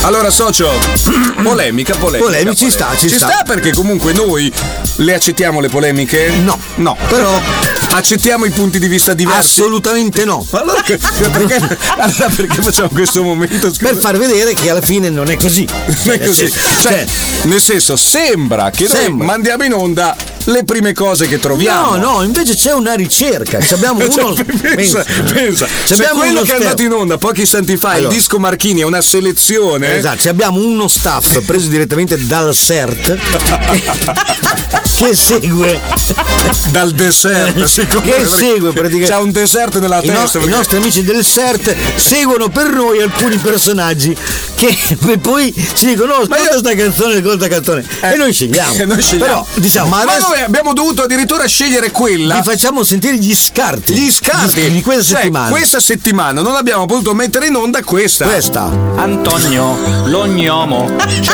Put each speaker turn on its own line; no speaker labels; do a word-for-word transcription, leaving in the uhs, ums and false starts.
Allora, socio, polemica, polemica.
Polemica, ci sta, ci,
ci sta. sta perché comunque noi le accettiamo le polemiche?
No.
No.
Però
accettiamo i punti di vista diversi?
Assolutamente no.
Allora perché, allora perché facciamo questo momento? Scusa.
Per far vedere che alla fine non è così.
Non è così. Cioè, nel senso, sembra che sembra. noi mandiamo in onda le prime cose che troviamo.
No, no, invece c'è una ricerca. Abbiamo uno.
Cioè, pensa, pensa. Se quello che è andato in onda pochi istanti fa, allora, il disco Marchini, è una selezione.
Esatto, abbiamo uno staff preso direttamente dal C E R T che segue
dal dessert
che segue praticamente.
C'ha un dessert nella
I
testa.
No, perché... I nostri amici del C E R T seguono per noi alcuni personaggi che poi ci dicono: oh, ascolta sta canzone, ascolta canzone. Eh, e noi scegliamo.
E noi scegliamo.
Però, diciamo,
ma,
ma
adesso... noi abbiamo dovuto addirittura scegliere quella.
Vi facciamo sentire gli scarti.
Gli scarti
di, di questa
cioè,
settimana.
Questa settimana non abbiamo potuto mettere in onda questa.
Questa.
Antonio, l'ognomo.